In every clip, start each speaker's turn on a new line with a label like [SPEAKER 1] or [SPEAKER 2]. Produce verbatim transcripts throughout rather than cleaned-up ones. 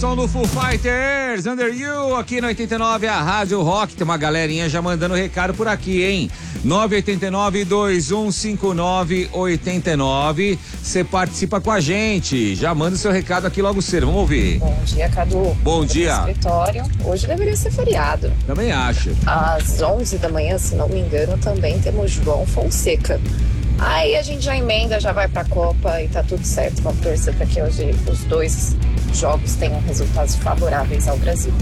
[SPEAKER 1] som do Foo Fighters, Under You, aqui no oitenta e nove, a Rádio Rock. Tem uma galerinha já mandando recado por aqui, hein? nove oito nove, dois um cinco nove, oito nove. Você participa com a gente. Já manda o seu recado aqui logo cedo. Vamos ouvir.
[SPEAKER 2] Bom dia, Cadu.
[SPEAKER 1] Bom dia.
[SPEAKER 2] Escritório. Hoje deveria ser feriado.
[SPEAKER 1] Também acho.
[SPEAKER 2] Às onze da manhã, se não me engano, também temos João Fonseca. Aí a gente já emenda, já vai pra Copa e tá tudo certo. Vamos torcer para que hoje os dois jogos tenham resultados favoráveis ao Brasil.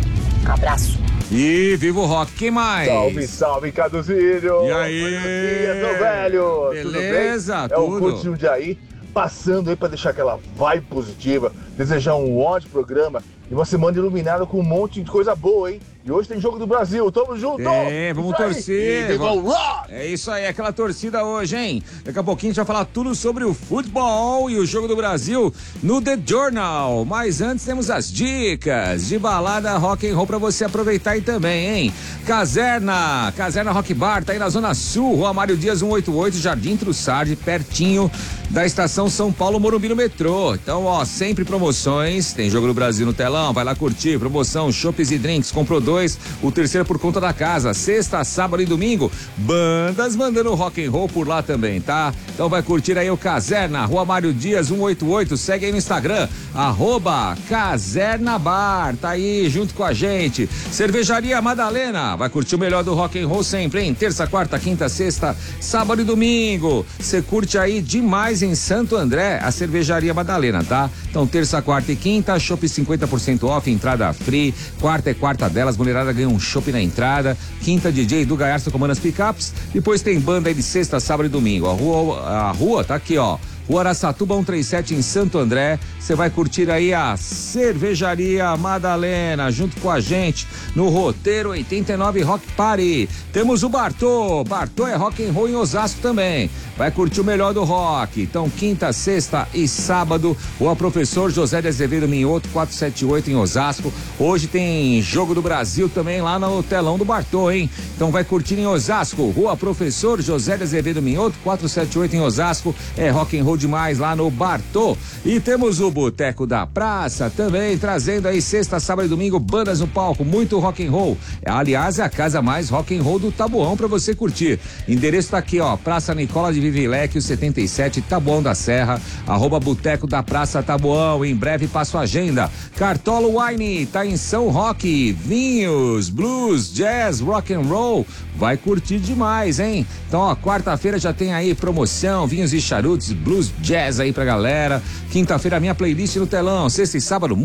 [SPEAKER 2] Abraço.
[SPEAKER 1] E viva o rock, quem mais?
[SPEAKER 3] Salve, salve, Caduzinho!
[SPEAKER 1] E aí?
[SPEAKER 3] Buenos dias, meu velho!
[SPEAKER 1] Beleza,
[SPEAKER 3] tudo bem? É o
[SPEAKER 1] tudo.
[SPEAKER 3] Curto Jundiaí, passando aí pra deixar aquela vibe positiva, desejar um ótimo programa e uma semana iluminada com um monte de coisa boa, hein? E hoje tem Jogo do Brasil, tamo junto!
[SPEAKER 1] É, vamos
[SPEAKER 3] Isso aí.
[SPEAKER 1] torcer.
[SPEAKER 3] E viva o rock!
[SPEAKER 1] É isso aí, aquela torcida hoje, hein? Daqui a pouquinho a gente vai falar tudo sobre o futebol e o Jogo do Brasil no The Journal. Mas antes temos as dicas de balada rock and roll pra você aproveitar aí também, hein? Caserna, Caserna Rock Bar, tá aí na Zona Sul, Rua Mário Dias cento e oitenta e oito, Jardim Trussardi, pertinho da Estação São Paulo Morumbi no metrô. Então, ó, sempre promoções, tem Jogo do Brasil no telão, vai lá curtir, promoção, chopes e drinks, comprou dois, o terceiro por conta da casa, sexta, sábado e domingo, bandas mandando rock and roll por lá também, tá? Então vai curtir aí o Caserna, Rua Mário Dias cento e oitenta e oito, segue aí no Instagram, arroba Caserna Bar, tá aí junto com a gente. Cervejaria Madalena, vai curtir o melhor do rock and roll sempre, hein? Terça, quarta, quinta, sexta, sábado e domingo, você curte aí demais em Santo André, a Cervejaria Madalena, tá? Então terça, quarta e quinta, chopp cinquenta por cento off, entrada free, quarta é quarta delas, mulherada ganha um chopp na entrada, quinta D J do Gaiarso comanda as picapes, depois tem banda aí de sexta, sábado e domingo, a rua, a rua tá aqui, ó, Rua Araçatuba cento e trinta e sete em Santo André. Você vai curtir aí a Cervejaria Madalena junto com a gente no Roteiro oitenta e nove Rock Party. Temos o Bartô, Bartô é rock and roll em Osasco também. Vai curtir o melhor do rock. Então quinta, sexta e sábado, o Professor José de Azevedo Minhoto quatrocentos e setenta e oito em Osasco. Hoje tem Jogo do Brasil também lá no telão do Bartô, hein? Então vai curtir em Osasco, Rua Professor José de Azevedo Minhoto quatrocentos e setenta e oito em Osasco. É rock and roll demais lá no Bartô. E temos o Boteco da Praça também, trazendo aí sexta, sábado e domingo, bandas no palco, muito rock and roll. Aliás, é a casa mais rock and roll do Taboão pra você curtir. Endereço tá aqui, ó, Praça Nicola de Vivilecchio setenta e sete, Taboão da Serra, arroba Boteco da Praça Taboão. Em breve passo a agenda. Cartolo Wine, tá em São Roque, vinhos, blues, jazz, rock and roll. Vai curtir demais, hein? Então, ó, quarta-feira já tem aí promoção, vinhos e charutos, blues, jazz aí pra galera. Quinta-feira, minha playlist no telão. Sexta e sábado,